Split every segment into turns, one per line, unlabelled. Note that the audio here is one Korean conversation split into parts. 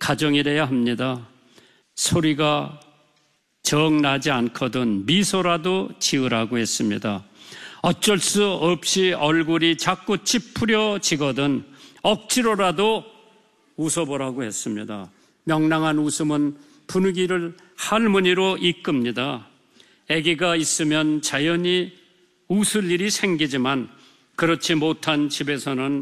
가정이래야 합니다. 소리가 정 나지 않거든 미소라도 지으라고 했습니다. 어쩔 수 없이 얼굴이 자꾸 찌푸려지거든 억지로라도 웃어보라고 했습니다. 명랑한 웃음은 분위기를 할머니로 이끕니다. 아기가 있으면 자연히 웃을 일이 생기지만 그렇지 못한 집에서는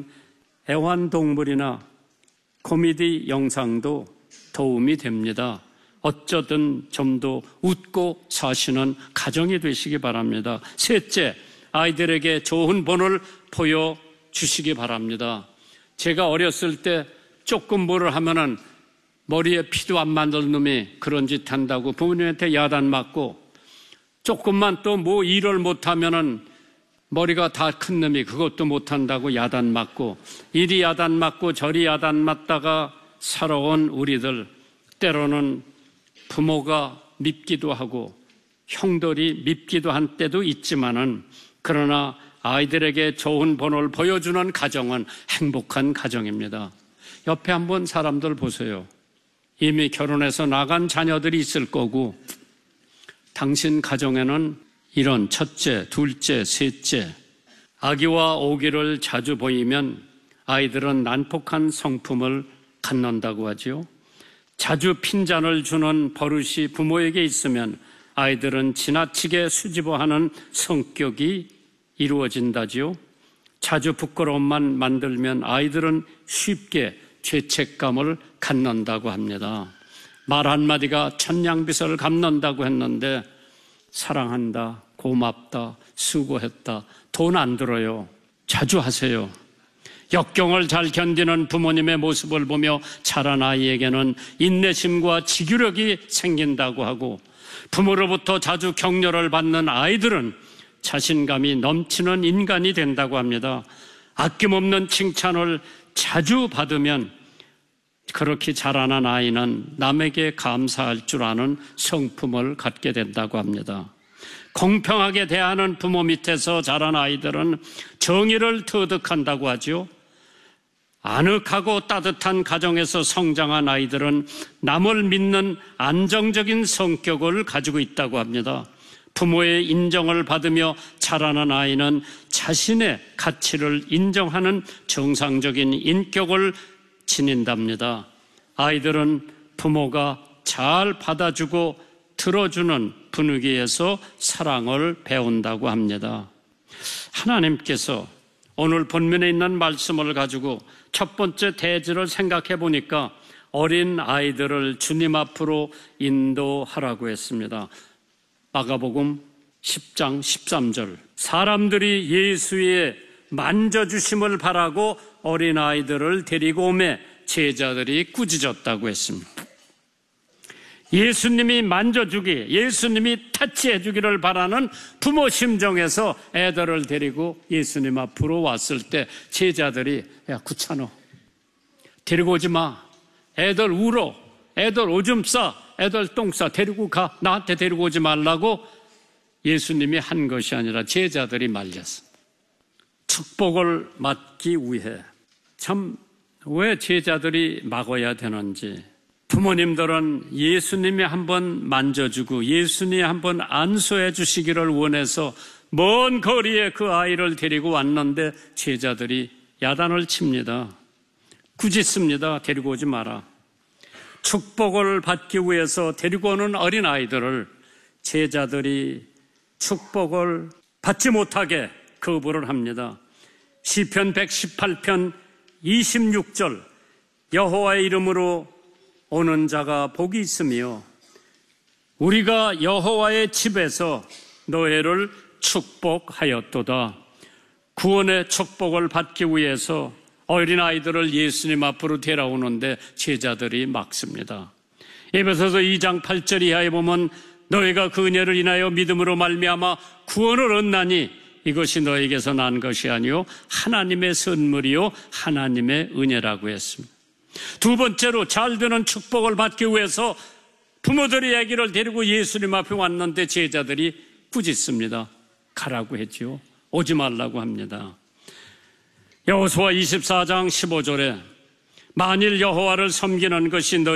애완동물이나 코미디 영상도 도움이 됩니다. 어쩌든 좀 더 웃고 사시는 가정이 되시기 바랍니다. 셋째, 아이들에게 좋은 본을 보여주시기 바랍니다. 제가 어렸을 때 조금 뭐를 하면은 머리에 피도 안 만들 놈이 그런 짓 한다고 부모님한테 야단 맞고, 조금만 또 뭐 일을 못하면은 머리가 다 큰 놈이 그것도 못한다고 야단 맞고, 이리 야단 맞고 저리 야단 맞다가 살아온 우리들, 때로는 부모가 밉기도 하고 형들이 밉기도 한 때도 있지만은, 그러나 아이들에게 좋은 본을 보여주는 가정은 행복한 가정입니다. 옆에 한번 사람들 보세요. 이미 결혼해서 나간 자녀들이 있을 거고, 당신 가정에는 이런 첫째, 둘째, 셋째, 아기와 오기를 자주 보이면 아이들은 난폭한 성품을 갖는다고 하지요. 자주 핀잔을 주는 버릇이 부모에게 있으면 아이들은 지나치게 수줍어하는 성격이 이루어진다지요. 자주 부끄러움만 만들면 아이들은 쉽게 죄책감을 갖는다고 합니다. 말 한마디가 천냥빚을 갚는다고 했는데, 사랑한다, 고맙다, 수고했다, 돈 안 들어요. 자주 하세요. 역경을 잘 견디는 부모님의 모습을 보며 자란 아이에게는 인내심과 지구력이 생긴다고 하고, 부모로부터 자주 격려를 받는 아이들은 자신감이 넘치는 인간이 된다고 합니다. 아낌없는 칭찬을 자주 받으면 그렇게 자라난 아이는 남에게 감사할 줄 아는 성품을 갖게 된다고 합니다. 공평하게 대하는 부모 밑에서 자란 아이들은 정의를 터득한다고 하죠. 아늑하고 따뜻한 가정에서 성장한 아이들은 남을 믿는 안정적인 성격을 가지고 있다고 합니다. 부모의 인정을 받으며 자라난 아이는 자신의 가치를 인정하는 정상적인 인격을 지닌답니다. 아이들은 부모가 잘 받아주고 들어주는 분위기에서 사랑을 배운다고 합니다. 하나님께서 오늘 본문에 있는 말씀을 가지고 첫 번째 대지를 생각해 보니까 어린 아이들을 주님 앞으로 인도하라고 했습니다. 마가복음 10장 13절, 사람들이 예수의 만져주심을 바라고 어린아이들을 데리고 오매 제자들이 꾸짖었다고 했습니다. 예수님이 만져주기, 예수님이 터치해주기를 바라는 부모 심정에서 애들을 데리고 예수님 앞으로 왔을 때 제자들이, 야 귀찮아, 데리고 오지 마, 애들 울어, 애들 오줌 싸, 애들 똥 싸, 데리고 가, 나한테 데리고 오지 말라고 예수님이 한 것이 아니라 제자들이 말렸습니다. 축복을 받기 위해 참 왜 제자들이 막아야 되는지, 부모님들은 예수님이 한번 만져주고 예수님이 한번 안수해 주시기를 원해서 먼 거리에 그 아이를 데리고 왔는데 제자들이 야단을 칩니다. 꾸짖습니다. 데리고 오지 마라. 축복을 받기 위해서 데리고 오는 어린아이들을 제자들이 축복을 받지 못하게 거부를 합니다. 시편 118편 26절, 여호와의 이름으로 오는 자가 복이 있으며 우리가 여호와의 집에서 너희를 축복하였도다. 구원의 축복을 받기 위해서 어린아이들을 예수님 앞으로 데려오는데 제자들이 막습니다. 에베소서 2장 8절 이하에 보면 너희가 그 은혜를 인하여 믿음으로 말미암아 구원을 얻나니 이것이 너희에게서 난 것이 아니요 하나님의 선물이요 하나님의 은혜라고 했습니다. 두 번째로 잘 되는 축복을 받기 위해서 부모들이 아기를 데리고 예수님 앞에 왔는데 제자들이 꾸짖습니다. 가라고 했지요. 오지 말라고 합니다. 여호수아 24장 15절에 만일 여호와를 섬기는 것이